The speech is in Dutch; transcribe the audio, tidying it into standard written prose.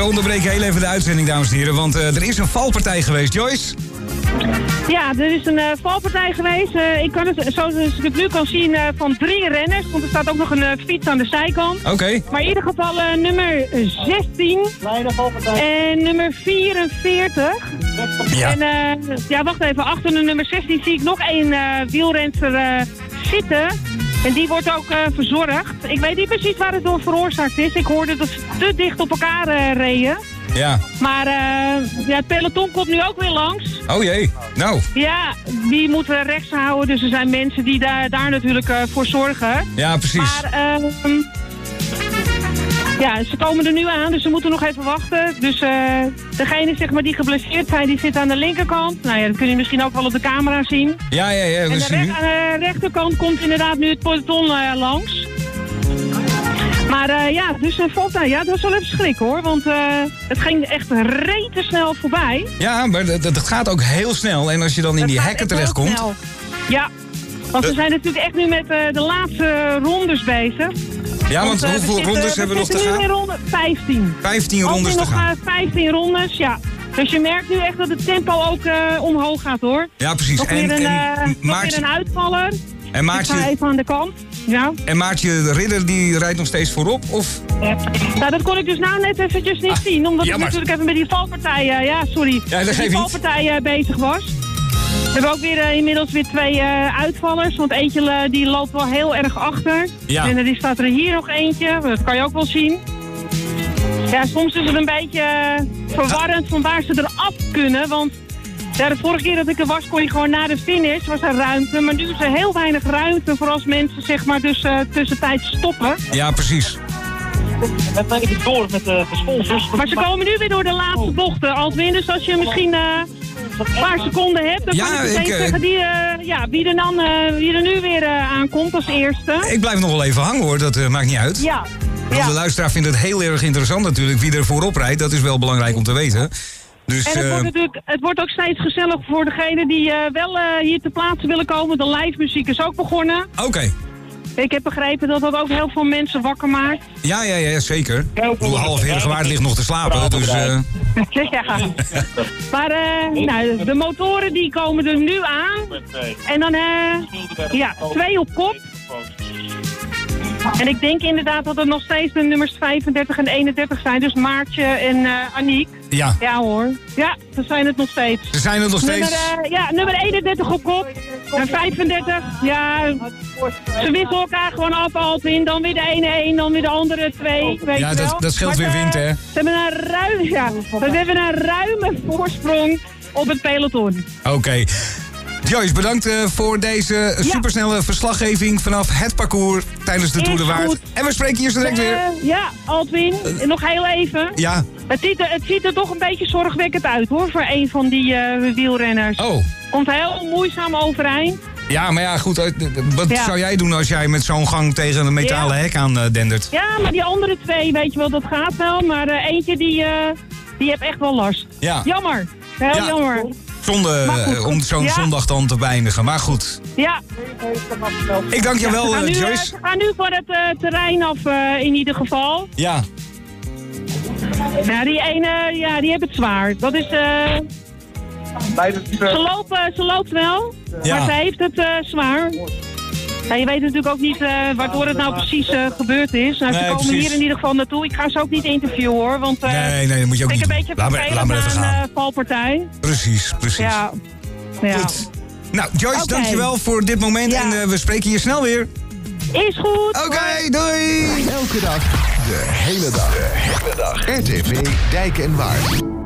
onderbreken heel even de uitzending, dames en heren. Want er is een valpartij geweest, Joyce. Ja, er is een valpartij geweest. Ik kan het, zoals ik het nu kan zien, van 3 renners. Want er staat ook nog een fiets aan de zijkant. Oké. Maar in ieder geval nummer 16 en nummer 44. Ja. En ja, wacht even. Achter de nummer 16 zie ik nog 1 wielrenster zitten. En die wordt ook verzorgd. Ik weet niet precies waar het door veroorzaakt is. Ik hoorde dat ze te dicht op elkaar reden. Ja. Maar ja, het peloton komt nu ook weer langs. Oh jee, nou. Ja, die moeten rechts houden. Dus er zijn mensen die daar natuurlijk voor zorgen. Ja, precies. Maar ja, ze komen er nu aan, dus ze moeten nog even wachten. Dus degene zeg maar, die geblesseerd zijn, die zit aan de linkerkant. Nou ja, dat kun je misschien ook wel op de camera zien. Ja, En aan de rechterkant komt inderdaad nu het peloton langs. Maar ja, dus ja, dat is wel even schrikken hoor. Want het ging echt rete snel voorbij. Ja, maar dat gaat ook heel snel. En als je dan in die hekken terechtkomt... Ja, want we zijn natuurlijk echt nu met de laatste rondes bezig. Ja, want hoeveel rondes hebben we nog te gaan? We zitten nu in ronde 15. 15 rondes te gaan. Nog 15 rondes, ja. Dus je merkt nu echt dat het tempo ook omhoog gaat hoor. Ja, precies. Nog weer een uitvaller. En Maartje... Ik ga even aan de kant. Ja. En Maartje Ridder, die rijdt nog steeds voorop, of? Nou, dat kon ik dus nou net eventjes niet zien. Omdat ik natuurlijk even met die valpartij, bezig was. We hebben ook weer inmiddels weer 2 uitvallers. Want eentje die loopt wel heel erg achter. Ja. En er staat er hier nog eentje. Dat kan je ook wel zien. Ja, soms is het een beetje verwarrend van waar ze eraf kunnen. Want ja, de vorige keer dat ik er was, kon je gewoon na de finish, was er ruimte. Maar nu is er heel weinig ruimte voor als mensen zeg maar dus tussentijds stoppen. Ja, precies. Net even door met de sponsors. Maar ze komen nu weer door de laatste bochten, Altwin. Dus als je misschien een paar seconden hebt, dan kan ik meteen zeggen wie er nu weer aankomt als eerste. Ik blijf nog wel even hangen hoor, dat maakt niet uit. Ja. Want de luisteraar vindt het heel erg interessant natuurlijk wie er voorop rijdt. Dat is wel belangrijk om te weten. Dus, en het wordt ook steeds gezellig voor degenen die wel hier ter plaatse willen komen. De live muziek is ook begonnen. Oké. Ik heb begrepen dat dat ook heel veel mensen wakker maakt. Ja, zeker. Half Heergewaard ligt nog te slapen, dus... Ja. Maar nou, de motoren die komen er nu aan. En dan 2 op kop. En ik denk inderdaad dat er nog steeds de nummers 35 en 31 zijn. Dus Maartje en Aniek. Ja. Ja hoor. Ja, dat zijn het nog steeds. Ze zijn het nog steeds. Nummer 31 op kop. En 35. Ja, ze wisselen elkaar gewoon af altijd. Dan weer de ene 1, dan weer de andere 2. Weet je wel. Dat scheelt weer wind, hè? We hebben een ruime voorsprong op het peloton. Oké. Joyce, bedankt voor deze supersnelle verslaggeving vanaf het parcours tijdens de Tour de Waard. En we spreken hier zo direct weer. Ja, Altwin, nog heel even. Ja. Het ziet er toch een beetje zorgwekkend uit hoor, voor een van die wielrenners. Oh. Komt heel moeizaam overeind. Ja, maar ja, goed. Wat zou jij doen als jij met zo'n gang tegen een metalen hek aan dendert? Ja, maar die andere 2, weet je wel, dat gaat wel. Maar eentje die heeft echt wel last. Ja. Jammer. Heel jammer. Zonde om zo'n zondag dan te beëindigen. Maar goed. Ja. Ik dank je wel, Joyce. We gaan nu voor het terrein af in ieder geval. Ja. Nou, die ene, die heeft het zwaar. Dat is... Ze loopt wel, maar ze heeft het zwaar. Ja, je weet natuurlijk ook niet waardoor het nou precies gebeurd is. Nou, ze komen hier in ieder geval naartoe. Ik ga ze ook niet interviewen hoor, want nee, dat moet je ook niet. Ik een beetje vervelend aan valpartij. Precies. Ja. Goed. Nou, Joyce, dankjewel voor dit moment en we spreken je snel weer. Is goed. Oké, doei. Elke dag, de hele dag. RTV Dijk en Waard.